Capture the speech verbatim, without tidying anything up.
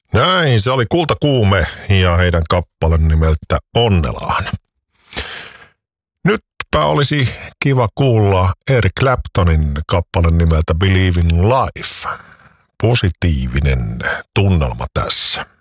Näin, se oli Kultakuume ja heidän kappale nimeltä Onnellaan. Nytpä olisi kiva kuulla Eric Claptonin kappale nimeltä Believe in Life. Positiivinen tunnelma tässä.